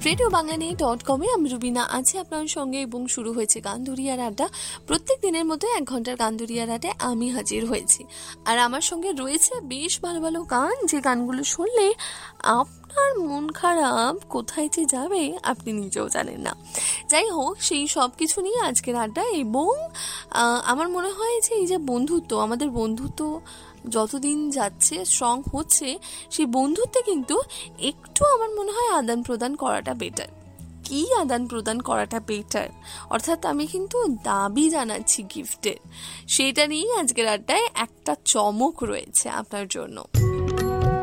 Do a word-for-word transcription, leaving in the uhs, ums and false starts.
Radio বাংলানি dot কমে আমি রুবিনা আছি আপনার সঙ্গে এবং শুরু হয়েছে গান দুরিয়ার আড্ডা। প্রত্যেক দিনের মতো এক ঘন্টার গান দুরিয়ার আড্ডে আমি হাজির হয়েছি, আর আমার সঙ্গে রয়েছে বেশ ভালো ভালো গান, যে গানগুলো শুনলে আপনার মন খারাপ কোথায় যে যাবে আপনি নিজেও জানেন না। যাই হোক, সেই সব কিছু নিয়ে আজকের আড্ডা। এবং আমার মনে হয় যে এই যে বন্ধুত্ব, আমাদের বন্ধুত্ব যতদিন যাচ্ছে স্ট্রং হচ্ছে, সেই বন্ধুত্বে কিন্তু একটু আমার মনে হয় আদান প্রদান করাটা বেটার। কি আদান প্রদান করাটা বেটার, অর্থাৎ আমি কিন্তু দাবি জানাচ্ছি গিফটের, সেটা নিয়েই আজকের আড্ডায় একটা চমক রয়েছে আপনার জন্য।